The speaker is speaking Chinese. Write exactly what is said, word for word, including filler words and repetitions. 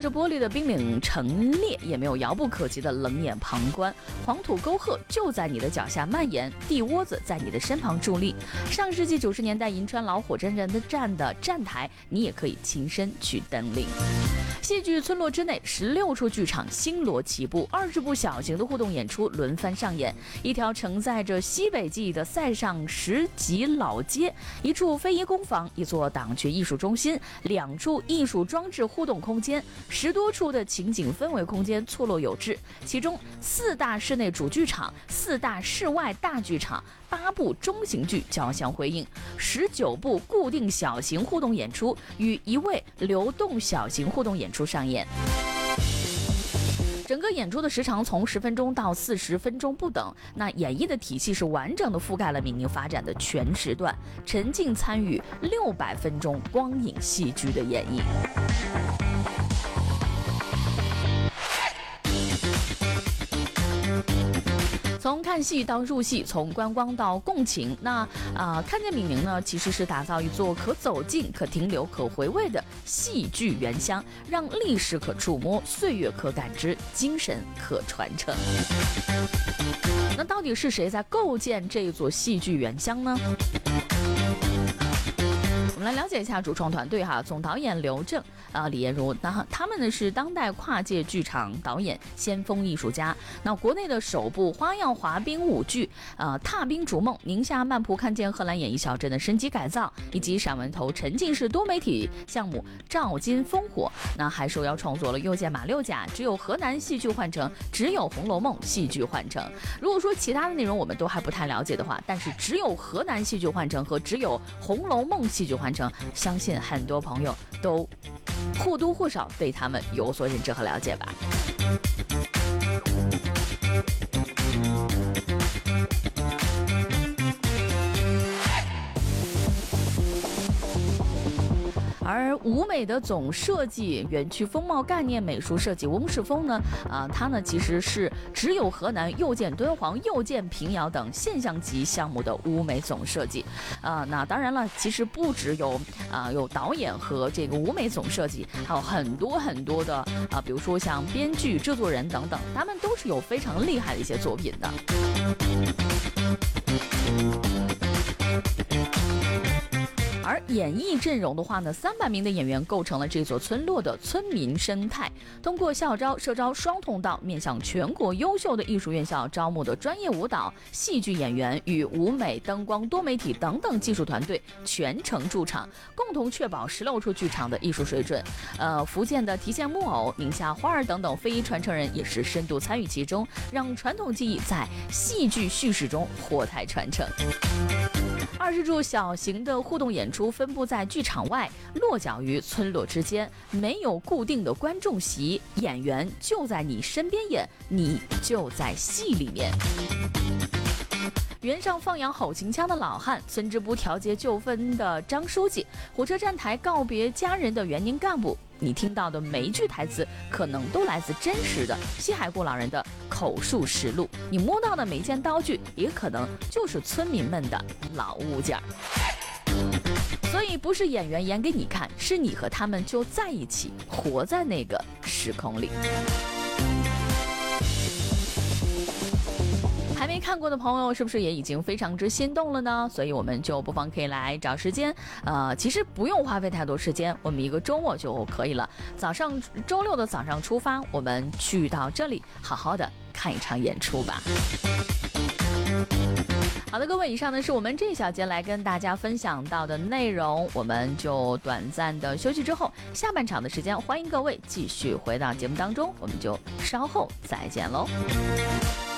着玻璃的冰冷陈列，也没有遥不可及的冷眼旁观。黄土沟壑就在你的脚下蔓延，地窝子在你的身旁伫立。上世纪九十年代银川老火车站的站的站台，你也可以亲身去登临。戏剧村落之内，十六处剧场星罗棋布，二十部小型的互动演出轮番上演。一条承载着西北记忆的塞上石级老街，一处非遗工坊，一座党区艺术中心，两处艺术装置互动空间，十多处的情景氛围空间错落有致。其中四大室内主剧场、四大室外大剧场、八部中型剧交相辉映，十九部固定小型互动演出与一位流动小型互动演出上演。整个演出的时长从十分钟到四十分钟不等，那演绎的体系是完整的覆盖了闽宁发展的全时段，沉浸参与六百分钟光影戏剧的演绎。从看戏到入戏，从观光到共情，那啊、呃，看见闽宁呢，其实是打造一座可走进、可停留、可回味的戏剧原乡，让历史可触摸，岁月可感知，精神可传承。那到底是谁在构建这一座戏剧原乡呢？我们来了解一下主创团队哈，总导演刘正啊、呃、李彦如，那他们呢是当代跨界剧场导演、先锋艺术家。那国内的首部花样滑冰舞剧呃《踏冰逐梦》，宁夏曼蒲看见荷兰演艺小镇的升级改造，以及散文头沉浸式多媒体项目《照金烽火》，那还受邀创作了《又见马六甲》，只有河南戏剧换成，只有《红楼梦》戏剧换成。如果说其他的内容我们都还不太了解的话，但是只有河南戏剧换成和只有《红楼梦》戏剧换成，相信很多朋友都或多或少对他们有所认知和了解吧。而舞美的总设计、园区风貌概念、美术设计翁世峰呢，啊、呃，他呢其实是只有河南又见敦煌、又见平遥等现象级项目的舞美总设计，啊、呃，那当然了，其实不只有啊、呃、有导演和这个舞美总设计，还有很多很多的啊、呃，比如说像编剧、制作人等等，他们都是有非常厉害的一些作品的。而演艺阵容的话呢，三百名的演员构成了这座村落的村民生态。通过校招、社招双通道，面向全国优秀的艺术院校招募的专业舞蹈、戏剧演员与舞美、灯光、多媒体等等技术团队全程驻场，共同确保十六处剧场的艺术水准。呃，福建的提线木偶、宁夏花儿等等非遗传承人也是深度参与其中，让传统技艺在戏剧叙事中活态传承。二十处小型的互动演出分布在剧场外，落脚于村落之间，没有固定的观众席，演员就在你身边演，你就在戏里面。原上放羊吼秦腔的老汉，村支部调节纠纷的张书记，火车站台告别家人的园宁干部，你听到的每一句台词可能都来自真实的西海固老人的口述实录，你摸到的每一件刀具也可能就是村民们的老物件。所以不是演员演给你看，是你和他们就在一起，活在那个时空里。还没看过的朋友是不是也已经非常之心动了呢？所以我们就不妨可以来找时间，呃，其实不用花费太多时间，我们一个周末就可以了。早上周六的早上出发，我们去到这里，好好的看一场演出吧。好的，各位，以上呢是我们这一小节来跟大家分享到的内容，我们就短暂的休息之后，下半场的时间欢迎各位继续回到节目当中，我们就稍后再见喽。